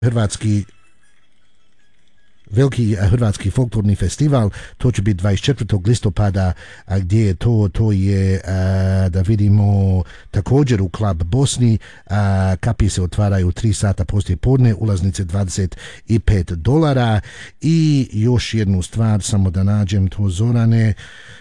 veliki hrvatski folklorni festival, to će biti 24. listopada, a gdje je to je da vidimo također u Klub Bosni, kapi se otvaraju 3 sata poslije podne, ulaznice $25 i još jednu stvar, samo da nađem to, Zorane,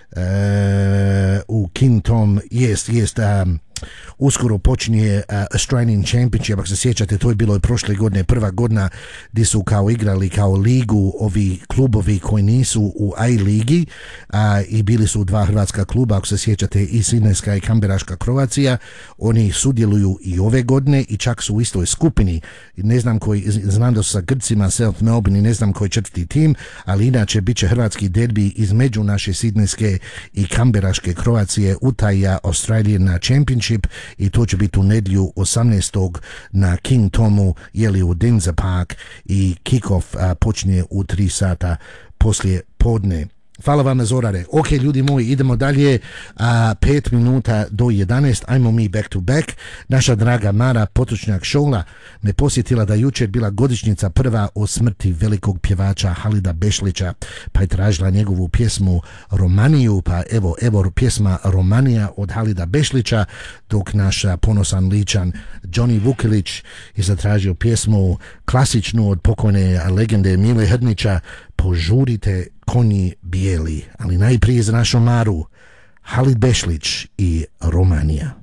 u King Tom jest uskoro počinje Australian Championship, ako se sjećate, to je bilo i prošle godine, prva godina gdje su kao igrali kao ligu ovi klubovi koji nisu u A ligi, i bili su 2 hrvatska kluba, ako se sjećate, i Sidnejska i Kamberaška Croatia. Oni sudjeluju i ove godine i čak su u istoj skupini. Ne znam da su sa Grcima, South Melbourne i ne znam koji četvrti tim, ali inače bit će hrvatski derbi između naše Sidnejske i Kamberaške Croacije u taj Australian Championship, i to će biti u nedjelju 18. na King Tomu, jeli u Denza Park, i kick-off počinje u 3 sata poslije podne. Hvala vam, Zorare. Ok, ljudi moji, idemo dalje. 5 minuta do 11. Ajmo mi back to back. Naša draga Mara Potočnjak-Šola me posjetila da jučer bila godišnjica prva o smrti velikog pjevača Halida Bešlića, pa je tražila njegovu pjesmu Romaniju, pa evo pjesma Romanija od Halida Bešlića, dok naš ponosan Ličan Johnny Vukilić je zatražio pjesmu klasičnu od pokojne legende Mile Hrdnića, Požurite konji bijeli. Ali najprije za našu Maru, Halid Bešlić i Romanija.